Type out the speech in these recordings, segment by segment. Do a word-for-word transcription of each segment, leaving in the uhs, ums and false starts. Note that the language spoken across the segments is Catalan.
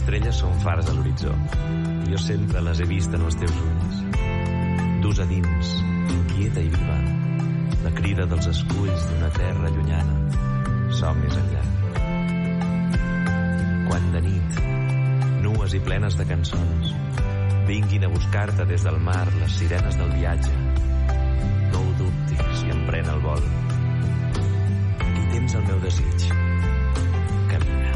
estrelles són fars a l'horitzó. Jo sempre les he vist en els teus ulls. Dus a dins, inquieta i viva, la crida dels esculls d'una terra llunyana. Som més enllà. Quan de nit, nues i plenes de cançons, vinguin a buscar-te des del mar les sirenes del viatge. No ho dubtis i em pren el vol. Aquí tens el meu desig. Camina.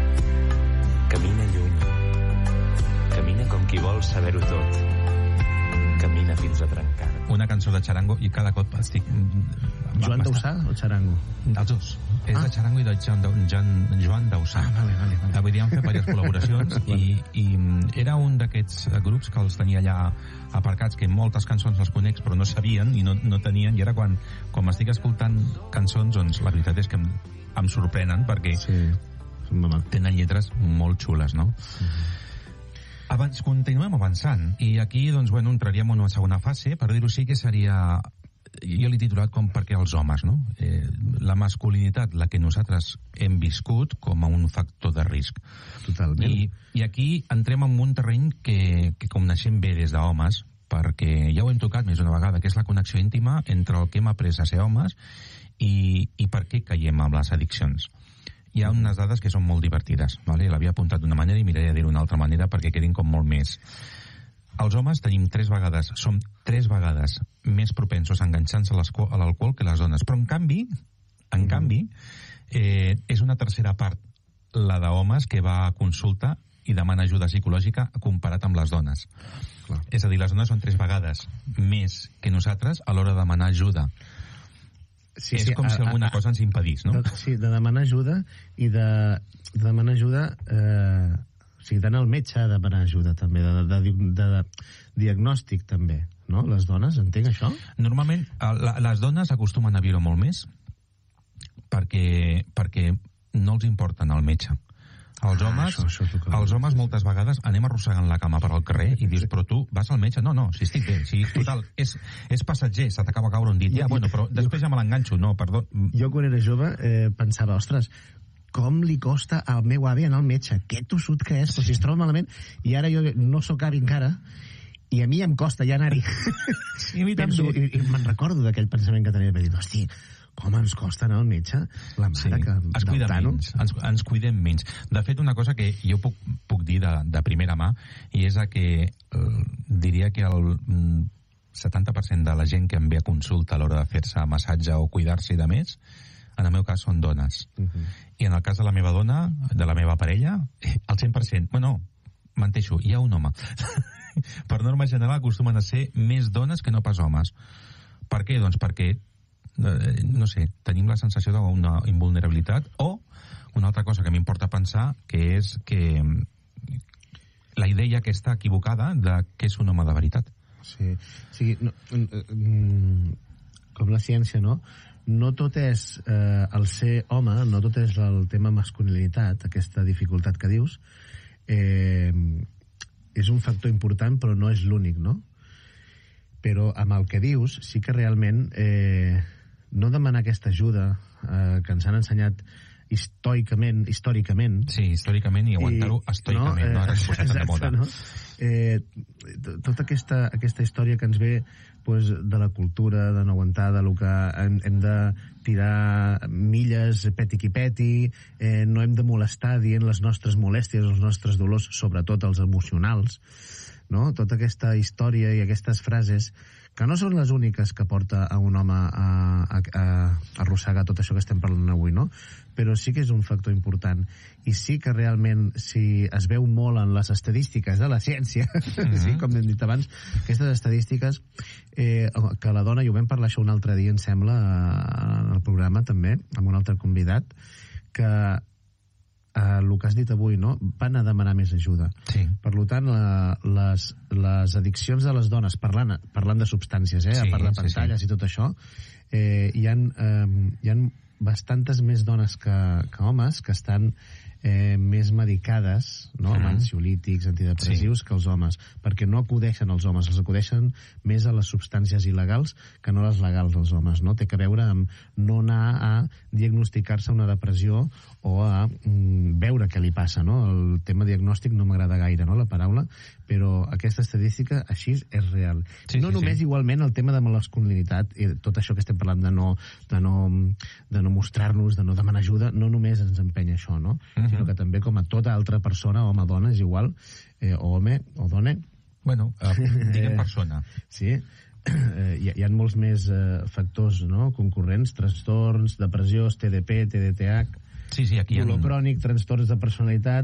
Camina lluny. Camina com qui vol saber-ho tot. Camina fins a trencar. Una cançó de Charango i cada cop estic... Joan Dausà o Charango? Els dos. És Ah. de Charango i de Joan, Joan, Joan Dausà. Ah, vale, vale, vale. Avui dia han fet diverses col·laboracions i, i era un d'aquests grups que els tenia allà aparcats, que moltes cançons les conec però no sabien i no, no tenien, i ara quan, quan estic escoltant cançons, doncs la veritat és que em, em sorprenen perquè Sí, tenen lletres molt xules, no? Abans, continuem avançant i aquí, doncs, bueno, entraríem en una segona fase, per dir-ho així, que seria, jo l'he titulat com perquè els homes, no? Eh, la masculinitat, la que nosaltres hem viscut com a un factor de risc. totalment. I, i aquí entrem en un terreny que, que coneixem bé des d'homes, perquè ja ho hem tocat més d'una vegada, que és la connexió íntima entre el que hem après a ser homes i, i per què caiem amb les addiccions. Hi ha unes dades que són molt divertides, ¿vale? L'havia apuntat d'una manera i miraré a dir-ho d'una altra manera perquè quedin com molt més. Els homes tenim tres vegades, som tres vegades més propensos a enganxar-se a l'alcohol que les dones, però en canvi, en canvi, eh, és una tercera part la d'homes que va a consulta i demana ajuda psicològica comparat amb les dones. Clar. És a dir, les dones són tres vegades més que nosaltres a l'hora de demanar ajuda. Sí, és sí, com a, si alguna a, cosa ens impedís, no? De, sí, de demanar ajuda i de, de demanar ajuda... Eh, o sigui, d'anar al metge a demanar ajuda, també, de, de, de, de, de diagnòstic, també, no? Les dones, entenc això? Normalment, a- la- les dones acostumen a viure molt més perquè, perquè no els importen el metge. Els Ah, homes, això- això toca- els homes moltes vegades anem arrossegant la cama per al carrer i dius, però tu vas al metge? No, no, si estic bé. Si, total, és, és passatger, se t'acaba a caure un dit. Ja, bueno, però després ja me l'enganxo. No, perdó. Jo, quan era jove, eh, pensava, ostres, com li costa al meu avi anar al metge? Que tossut que és, però si es troba malament... I ara jo no sóc avi encara, i a mi em costa ja anar-hi. I a mi Penso, també. I, i me'n recordo d'aquell pensament que tenia, de dir, hosti, com ens costa anar al metge? La mare Sí, que... ens del cuidem Tano. menys, ens, ens cuidem menys. De fet, una cosa que jo puc, puc dir de, de primera mà, i és a que eh, diria que el mm, setanta per cent de la gent que em ve a consulta a l'hora de fer-se massatge o cuidar-se i de més, en el meu cas són dones. Uh -huh. I en el cas de la meva dona, de la meva parella, el cent per cent. Bueno, menteixo, hi ha un home. Per norma general acostumen a ser més dones que no pas homes. Per què? Doncs perquè eh, no sé, tenim la sensació d'una invulnerabilitat, o una altra cosa que m'importa pensar, que és que la idea aquesta equivocada de què és un home de veritat. Sí, o sigui, no, mm, com la ciència, no? No tot és eh, el ser home, no tot és el tema masculinitat, aquesta dificultat que dius, eh, és un factor important, però no és l'únic, no? Però amb el que dius, sí que realment eh, no demanar aquesta ajuda eh, que ens han ensenyat històricament, històricament Sí, històricament, i aguantar-ho estoicament, no, no? Ara que posat de moda. no? Eh, tota aquesta, aquesta història que ens ve pues, de la cultura, de no aguantar, de lo que hem, hem de tirar milles peti qui peti, eh, no hem de molestar dient les nostres molèsties, els nostres dolors, sobretot els emocionals, no? Tota aquesta història i aquestes frases que no són les úniques que porta a un home a, a, a arrossegar tot això que estem parlant avui, no? Però sí que és un factor important. I sí que realment, si es veu molt en les estadístiques de la ciència, mm-hmm. sí, com hem dit abans, aquestes estadístiques, eh, que la dona, i ho vam parlar això un altre dia, em sembla, en el programa també, amb un altre convidat, que eh, el que has dit avui, no? Van a demanar més ajuda. Sí. Per tant, la, les, les addiccions de les dones, parlant, parlant de substàncies, eh, Sí, a part de sí, pantalles sí. i tot això, eh, hi ha, eh, hi ha bastantes més dones que, que homes que estan eh, més medicades, no? amb ansiolítics, antidepressius, sí. que els homes, perquè no acudeixen els homes, els acudeixen més a les substàncies il·legals que no les legals els homes, no? Té que veure amb no anar a diagnosticar-se una depressió o a mm, veure què li passa, no? El tema diagnòstic no m'agrada gaire, no?, la paraula, però aquesta estadística així és real. Sí, no sí, només sí. igualment el tema de masculinitat, i tot això que estem parlant de no, de no, de no mostrar-nos, de no demanar ajuda, no només ens empenya això, no? Uh-huh. Sinó que també com a tota altra persona, home, dona, és igual, eh, o home, o dona... Bueno, uh, diguem persona. Sí, eh, hi, hi ha molts més eh, factors, no?, concurrents, trastorns, depressió, T D P, T D T H, sí, sí, aquí dolor ha... crònic, trastorns de personalitat...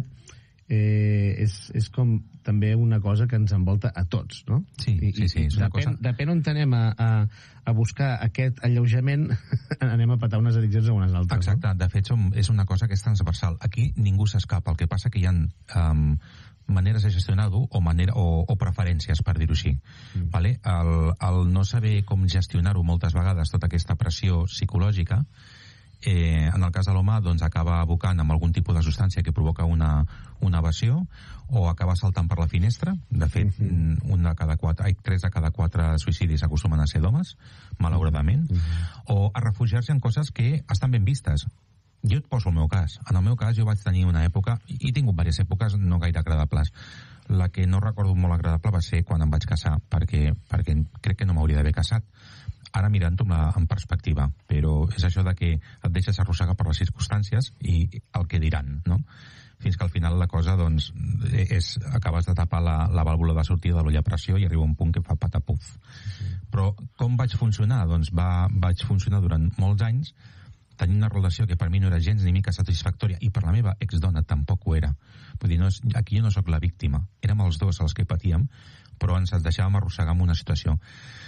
Eh, és, és com també una cosa que ens envolta a tots, no? Sí, I, sí, sí. És una depèn, cosa... depèn on anem a, a, a buscar aquest alleujament, anem a patar unes addiccions a unes altres. Exacte, no? De fet som, és una cosa que és transversal. Aquí ningú s'escapa, el que passa que hi ha um, maneres de gestionar-ho o, manera, o, o preferències, per dir-ho així. Mm. Vale? El, el no saber com gestionar-ho moltes vegades, tota aquesta pressió psicològica, Eh, en el cas de l'home doncs, acaba abocant amb algun tipus de substància que provoca una, una evasió o acaba saltant per la finestra. De fet, mm-hmm. un de cada quatre, ai, tres de cada quatre suïcidis acostumen a ser d'homes, malauradament, mm-hmm. o a refugiar-se en coses que estan ben vistes. Jo et poso el meu cas. En el meu cas jo vaig tenir una època, i he tingut diverses èpoques no gaire agradables. La que no recordo molt agradable va ser quan em vaig casar, perquè, perquè crec que no m'hauria d'haver casat. Ara mirant-ho en perspectiva, però és això de que et deixes arrossegar per les circumstàncies i el que diran, no? Fins que al final la cosa, doncs, és, acabes de tapar la, la vàlvula de sortida de l'olla a pressió i arriba un punt que fa patapuf. Sí. Però com vaig funcionar? Doncs va, vaig funcionar durant molts anys tenint una relació que per mi no era gens ni mica satisfactòria i per la meva exdona tampoc ho era. Vull dir, no és, aquí jo no sóc la víctima, érem els dos els que patíem, però ens deixàvem arrossegar en una situació.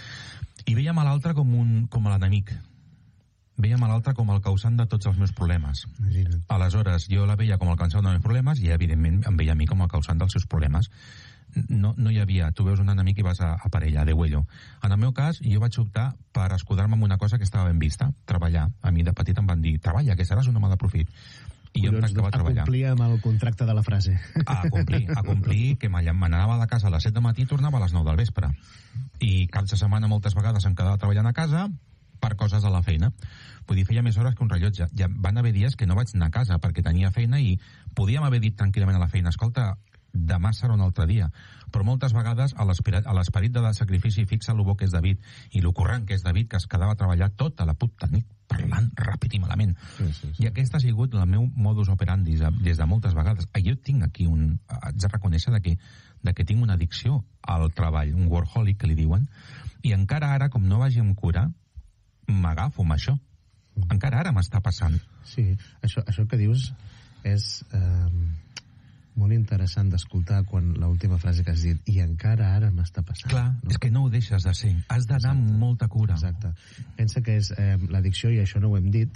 I veiem a l'altre com, un, com l'enemic. Veiem a l'altre com el causant de tots els meus problemes. Imagina't. Aleshores, jo la veia com el causant dels meus problemes i, evidentment, em veia a mi com el causant dels seus problemes. No, no hi havia, tu veus un enemic i vas a, a per ella, de huello. En el meu cas, jo vaig optar per escudar-me en una cosa que estava ben vista, treballar. A mi de petit em van dir, treballa, que seràs un home de profit. I jo em tancava a treballar. A complir amb el contracte de la frase. A complir, a complir, que m'anava de casa a les set de matí i tornava a les nou del vespre. I caps de setmana moltes vegades em quedava treballant a casa per coses de la feina. Vull dir, feia més hores que un rellotge. Ja van haver dies que no vaig anar a casa perquè tenia feina i podíem haver dit tranquil·lament a la feina, escolta, demà serà un altre dia. Però moltes vegades a l'esperit de sacrifici fixa el bo que és David i el corrent que és David, que es quedava a treballar tota la puta nit parlant ràpid i malament. Sí, sí, sí. I aquest ha sigut el meu modus operandi des de moltes vegades. Jo tinc aquí un... Haig de reconèixer de que, de que tinc una addicció al treball, un workaholic, que li diuen, i encara ara, com no vagi amb cura, m'agafo amb això. Encara ara m'està passant. Sí, això, això que dius és... Eh... molt interessant d'escoltar quan l'última frase que has dit, i encara ara m'està passant. Clar, no? És que no ho deixes de ser. Has d'anar amb molta cura. Exacte. Pensa que és eh, l'addicció, i això no ho hem dit,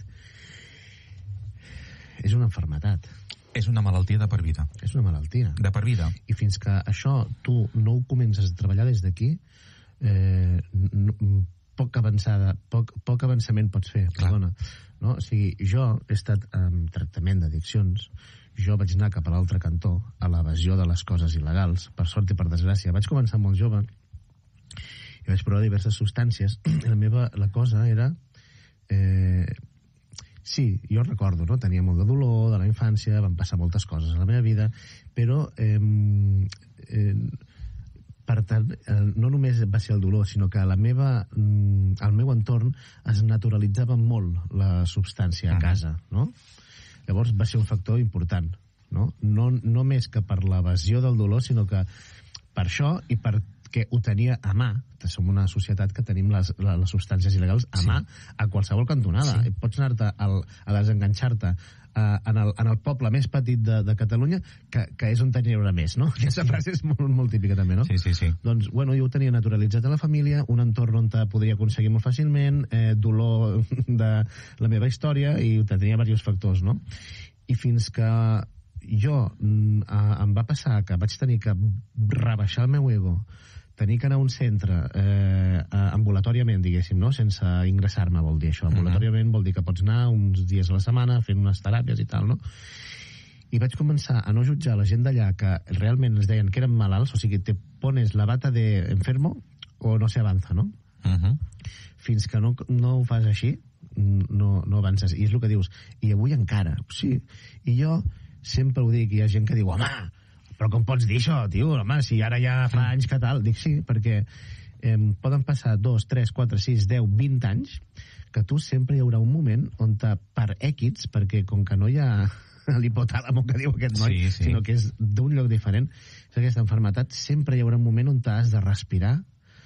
és una malaltia. És una malaltia de per vida. És una malaltia. De per vida. I fins que això tu no ho comences a treballar des d'aquí, eh, no, poc avançada, poc, poc avançament pots fer. Clar. Perdona. No? O sigui, jo he estat en tractament d'addiccions. Jo vaig anar cap a l'altre cantó, a l'evasió de les coses il·legals, per sort i per desgràcia. Vaig començar molt jove i vaig provar diverses substàncies. La meva, la cosa era... Eh, sí, jo recordo, no? Tenia molt de dolor de la infància, van passar moltes coses a la meva vida, però eh, eh, per tant, eh, no només va ser el dolor, sinó que la meva, mm, el meu entorn es naturalitzava molt la substància a casa, no? Llavors va ser un factor important, no? No, no més que per l'evasió del dolor, sinó que per això i perquè ho tenia a mà. Som una societat que tenim les, les substàncies il·legals a sí. mà a qualsevol cantonada. Sí. Pots anar-te a desenganxar-te uh, en, el, en el poble més petit de, de Catalunya, que, que és on tenia una més, no? Aquesta frase és molt, molt típica també, no? Sí, sí, sí. Doncs, bueno, jo ho tenia naturalitzat a la família, un entorn on te podria aconseguir molt fàcilment, eh, dolor de la meva història, i tenia diversos factors, no? I fins que jo mm, em va passar que vaig tenir que rebaixar el meu ego, tenir que anar a un centre eh, ambulatoriament, diguéssim, no? Sense ingressar-me, vol dir això. Ambulatoriament vol dir que pots anar uns dies a la setmana fent unes teràpies i tal, no? i vaig començar a no jutjar la gent d'allà que realment ens deien que eren malalts, o sigui, te pones la bata de enfermo o no se avanza, no? Uh-huh. Fins que no, no ho fas així, no, no avances. I és el que dius. I avui encara, sí. I jo sempre ho dic, hi ha gent que diu, home, però com pots dir això, tio? Home, si ara ja fa anys que tal. Dic sí, perquè eh, poden passar dos, tres, quatre, sis, deu, vint anys que tu sempre hi haurà un moment on te, per èquits, perquè com que no hi ha l'hipotàlamo que diu aquest noi, sí, sí. sinó que és d'un lloc diferent, és aquesta malaltia, sempre hi haurà un moment on t'has de respirar,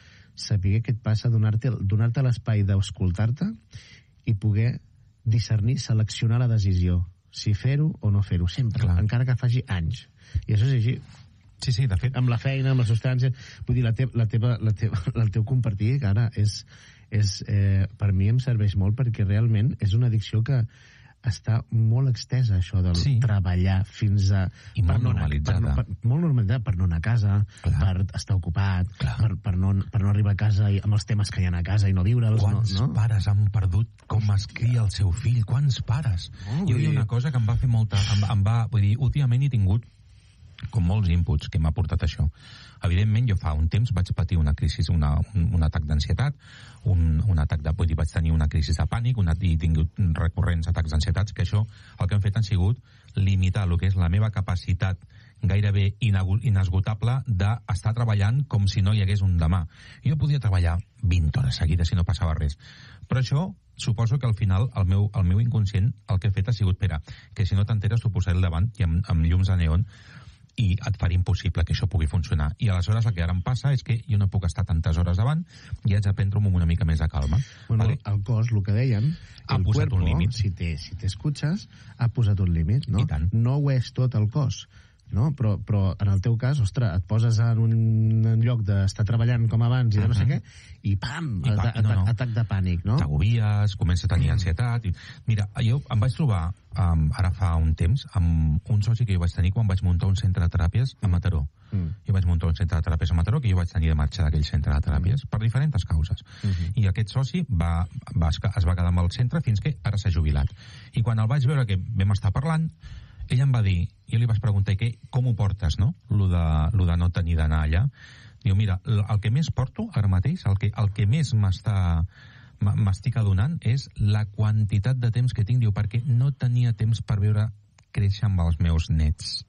saber què et passa, donar-te donar-te l'espai d'escoltar-te i poder discernir, seleccionar la decisió, si fer-ho o no fer-ho, sempre, clar. Encara que faci anys. I això és així. Sí, sí, de fet. Amb la feina, amb les substàncies. Vull dir, la, te la teva, la teva, el teu compartir, que ara és, és eh, per mi em serveix molt perquè realment és una addicció que està molt extesa, això del sí. treballar fins a... I molt no normalitzada. Per, per, molt normalitzada, per no anar a casa, clar. Per estar ocupat, per, per, no, per no arribar a casa i, amb els temes que hi ha a casa i no viure'ls. Quants no, no? pares han perdut com es cria el seu fill? Quants pares? Oh, jo hi ha una cosa que em va fer molta... Em, em va, vull dir, últimament he tingut com molts inputs que m'ha portat això. Evidentment, jo fa un temps vaig patir una crisi, una, un, un atac d'ansietat, un, un atac de... Vull dir, vaig tenir una crisi de pànic, una, i he tingut recurrents atacs d'ansietats, que això el que han fet han sigut limitar el que és la meva capacitat gairebé inesgotable d'estar treballant com si no hi hagués un demà. Jo podia treballar vint hores seguides si no passava res. Però això suposo que al final el meu, el meu inconscient el que ha fet ha sigut, espera, que si no t'enteres t'ho posaré al davant i amb, amb llums de neon i et farà impossible que això pugui funcionar. I aleshores el que ara em passa és que jo no puc estar tantes hores davant i haig de prendre-m'ho amb una mica més de calma. Bueno, vale? El cos, el que dèiem, ha el posat cuerpo, un límit. si t'escuches, si ha posat un límit, no? I tant. No ho és tot el cos, no? Però, però en el teu cas, ostres, et poses en un lloc d'estar treballant com abans i de no sé què, i pam, I pam atac, no, no. atac de pànic, no? T'agobies, comença a tenir ansietat. I... Mira, jo em vaig trobar, um, ara fa un temps, amb un soci que jo vaig tenir quan vaig muntar un centre de teràpies a Mataró. Mm. Jo vaig muntar un centre de teràpies a Mataró, que jo vaig tenir de marxa d'aquell centre de teràpies, mm. per diferents causes. Mm-hmm. I aquest soci va, va, es va quedar amb el centre fins que ara s'ha jubilat. I quan el vaig veure que vam estar parlant, ell em va dir, jo li vaig preguntar que, com ho portes, no? Lo de, lo de no tenir d'anar allà. Diu, mira, el que més porto ara mateix, el que, el que més m'està m'estic adonant és la quantitat de temps que tinc, diu, perquè no tenia temps per veure créixer amb els meus nets.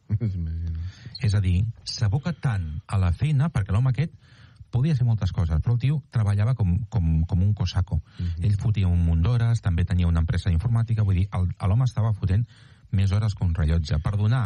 És a dir, s'aboca tant a la feina, perquè l'home aquest podia fer moltes coses, però el tio treballava com, com, com un cosaco. Uh-huh. Ell fotia un munt d'hores, també tenia una empresa d'informàtica, vull dir, l'home estava fotent més hores que un rellotge per donar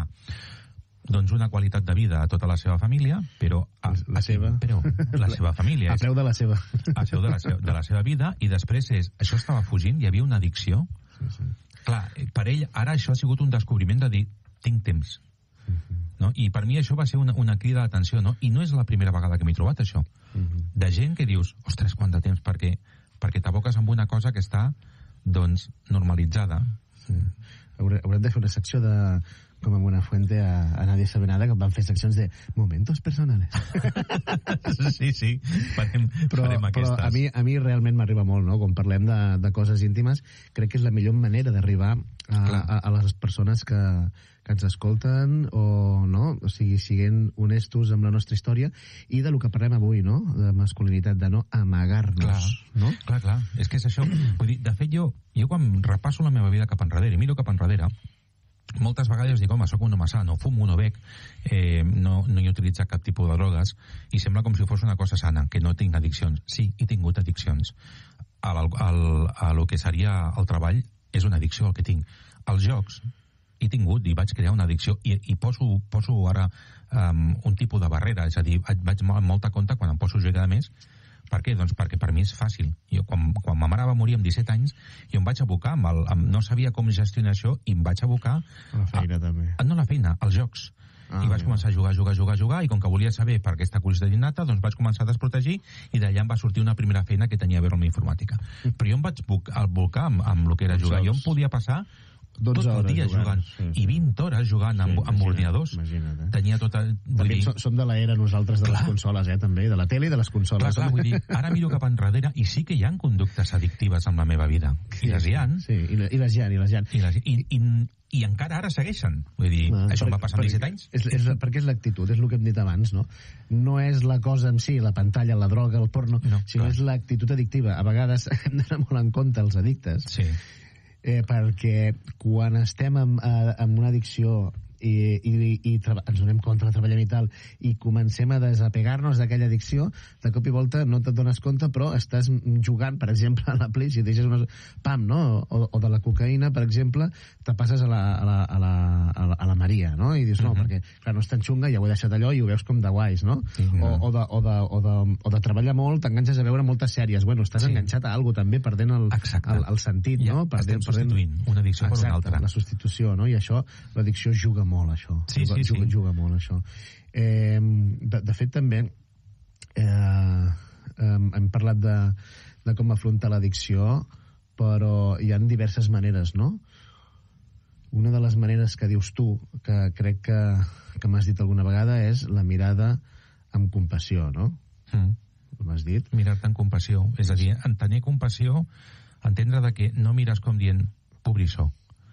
doncs una qualitat de vida a tota la seva família, però a, la a, seva però la seva família a preu de la seva a preu de la seva, de la seva vida, i després és, això estava fugint, hi havia una addicció. Sí, sí. Clar, per ell ara això ha sigut un descobriment de dir, tinc temps. Uh-huh. No? I per mi això va ser una, una crida d'atenció, no? I no és la primera vegada que m'he trobat això. Uh-huh. De gent que dius, ostres, quant de temps, perquè, perquè t'aboques amb una cosa que està, doncs, normalitzada. Sí. Haurem de fer una secció de, com en Buenafuente a, a Nadie sabe nada, que van fer seccions de momentos personales. Sí, sí, farem, però, farem aquestes. Però a mi, a mi realment m'arriba molt, no? Quan parlem de, de coses íntimes, crec que és la millor manera d'arribar a, a, a les persones que, que ens escolten, o no, o sigui, siguent honestos amb la nostra història, i de lo que parlem avui, no? De masculinitat, de no amagar-nos. Clar, no? clar, clar, és que és això. Vull dir, de fet, jo, jo quan repasso la meva vida cap enrere, i miro cap enrere, moltes vegades dic, home, soc un home sa, no fumo, no bec, eh, no, no he utilitzat cap tipus de drogues, i sembla com si fos una cosa sana, que no tinc addiccions. Sí, he tingut addiccions. Al, al, a lo que seria el treball és una addicció el que tinc. Els jocs he tingut i vaig crear una addicció, i, i poso, poso ara um, un tipus de barrera, és a dir, vaig amb molta compte quan em poso a jugar de més. Per què? Doncs perquè per mi és fàcil. Jo, quan, quan ma mare va morir amb disset anys, jo em vaig abocar, amb el, amb, no sabia com gestionar això, i em vaig abocar... A la feina, a, també. A, no la feina, als jocs. Ah, I vaig ja. començar a jugar, jugar, jugar, jugar, i com que volia saber per aquesta curiositat innata, doncs vaig començar a desprotegir, i d'allà em va sortir una primera feina que tenia a veure amb la informàtica. Però jo em vaig abocar amb, amb el que era jugar. Jo em podia passar tot el dia jugant, jugant. Sí, sí. I vint hores jugant sí, amb, amb imagina't, ordinadors. Imagina't, eh? Tenia tota... També dir... som de l'era nosaltres de clar. Les consoles, eh, també, de la tele i de les consoles. Clar, clar, vull dir, ara miro cap enrere i sí que hi ha conductes addictives en la meva vida. Sí, I les hi ha. Sí, i, i les hi ha, i les hi ha. I, les, i, i, i encara ara segueixen. Vull dir, Ah, això per, em va passar amb disset perquè anys. És, és, perquè és l'actitud, és el que hem dit abans, no? No és la cosa en si, la pantalla, la droga, el porno, No, sinó clar. és l'actitud addictiva. A vegades hem d'anar molt en compte els addictes, Sí. eh, perquè quan estem en, eh, en una addicció i, i, i treba, ens donem compte, la treballem i tal, i comencem a desapegar-nos d'aquella addicció, de cop i volta no te'n dones compte, però estàs jugant, per exemple, a la Play, si deixes una... pam, no? O, o de la cocaïna, per exemple, te passes a la, a la, a la, a la, a la Maria, no? I dius, no, Uh-huh. perquè, clar, no és tan xunga, ja ho he deixat allò i ho veus com de guais, no? Sí, no. O, o, de, o, de, o, de, o de treballar molt, t'enganxes a veure moltes sèries. Bueno, estàs Sí. enganxat a alguna també, perdent el, Exacte. el, el sentit, Ja no? estem Perdent, substituint una addicció per una Exacte, altra. la substitució, no? I això, l'addicció juga molt, això. Sí, juga, sí, juga, sí. juga molt, això. Eh, de, de fet, també, eh, hem, hem parlat de, de com afrontar l'addicció, però hi ha diverses maneres, no? Una de les maneres que dius tu, que crec que, que m'has dit alguna vegada, és la mirada amb compassió, no? Mm. M'has dit? Mirar-te amb compassió. És a dir, en tenir compassió, entendre de que no mires com dient pobrissó.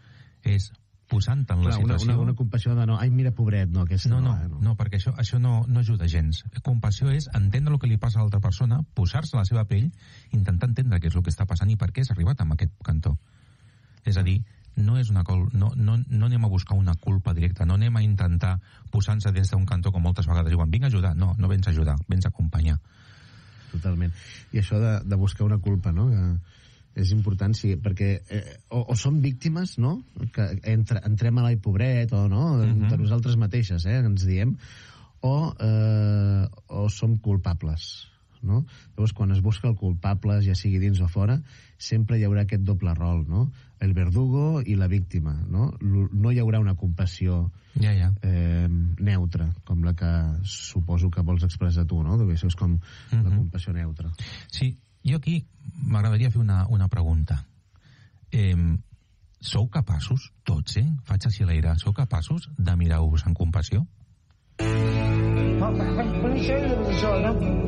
És posant-te en la Clar, una, situació... una, una compassió de no, ai, mira, pobret, no, aquesta No, no, eh, no, perquè això, això no, no ajuda gens. Compassió és entendre el que li passa a l'altra persona, posar-se a la seva pell, intentar entendre què és el que està passant i per què has arribat a aquest cantó. És a dir, no és una col... no, no, no anem a buscar una culpa directa, no anem a intentar posar-nos des d'un cantó com moltes vegades diuen, vinc a ajudar. No, no vens a ajudar, vens a acompanyar. Totalment. I això de, de buscar una culpa, no?, que és important, sí, perquè eh, o, o som víctimes, no?, que entre, entrem a l'ai pobret, o no, de, Mhm. de nosaltres mateixes, eh, ens diem, o, eh, o som culpables, no? Llavors, quan es busca el culpable, ja sigui dins o fora, sempre hi haurà aquest doble rol, no?, el verdugo i la víctima, no? No hi haurà una compassió Ja, ja. eh, neutra, com la que suposo que vols expressar tu, no? Això és com la Mhm. compassió neutra. Sí, jo aquí m'agradaria fer una, una pregunta. Eh, sou capaços, tots, eh? Faig així a l'aire, sou capaços de mirar-vos amb compassió? Però això és això, no?